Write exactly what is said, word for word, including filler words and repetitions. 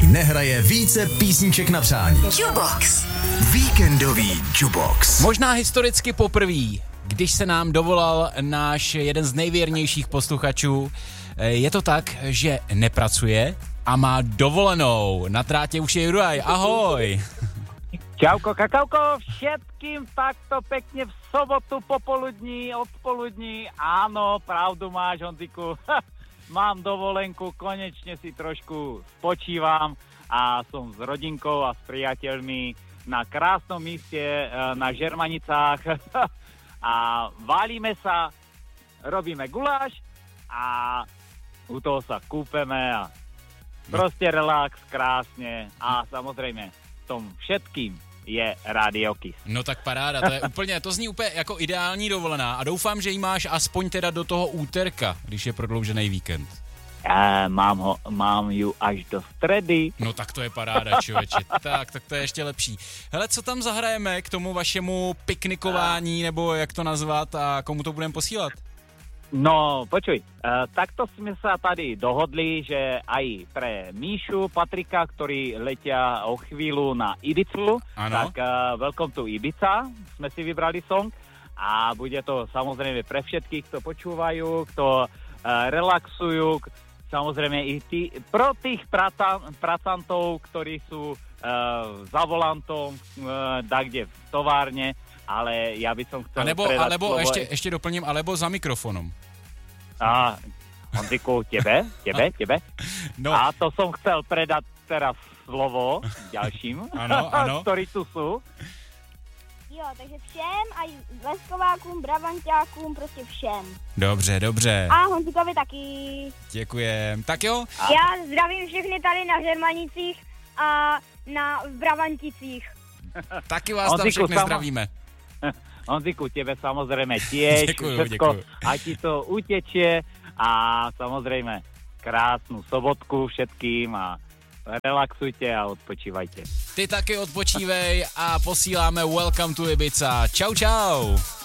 nehraje více písniček na přání. Jubox. Víkendový Jubox. Možná historicky poprvé, když se nám dovolal náš jeden z nejvěrnějších posluchačů. Je to tak, že nepracuje a má dovolenou. Na trátě už je Juraj. Ahoj. Čauko, kakauko, všetkým takto pekne v sobotu popoludní, odpoludní. Áno, pravdu máš, Honziku. Mám dovolenku, konečne si trošku spočívam a som s rodinkou a s priateľmi na krásnom míste na Žermanicách a válime sa, robíme guláš a u toho sa kúpeme a proste relax, krásne a samozrejme tom všetkým je Radio Kiss. No tak paráda, to je úplně, to zní úplně jako ideální dovolená a doufám, že ji máš aspoň teda do toho úterka, když je prodloužený víkend. E, mám, ho, mám ju až do stredy. No tak to je paráda, člověče. Tak, tak to je ještě lepší. Hele, co tam zahrajeme k tomu vašemu piknikování, nebo jak to nazvat a komu to budeme posílat? No, počuj, e, takto sme sa tady dohodli, že aj pre Míšu, Patrika, ktorí letia o chvíľu na Ibicu, ano. tak e, Welcome to Ibiza sme si vybrali song a bude to samozrejme pre všetkých, kto počúvajú, kto e, relaxujú, k, samozrejme i tí, pro tých praca, pracantov, ktorí sú e, za volantom, e, dakde v továrne, ale ja by som chcel... Alebo, alebo ešte, ešte doplním, alebo za mikrofonom. A, Honziku, tebe, tebe, tebe. No. A to som chcel predať teraz slovo ďalším, ano, ano. ktorí tu sú. Jo, takže všem, aj leskovákům, bravanťákům, prostě všem. Dobře, dobře. A Honzikovi taky. Děkujem. Tak jo. A... Já zdravím všechny tady na Žermanicích a na v Bravanticích. Taky vás tam všechny samo... zdravíme. Honziku, tebe samozrejme tiež, děkuju, všetko, děkuju. a ti to utečie a samozrejme krásnu sobotku všetkým a relaxujte a odpočívajte. Ty taky odpočívej a posíláme Welcome to Ibiza. Čau, čau.